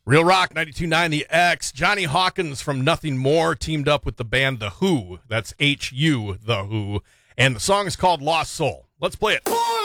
Real Rock 92.9 The X. Johnny Hawkins from Nothing More teamed up with the band The Who. That's H-U, The Who. And the song is called Lost Soul. Let's play it.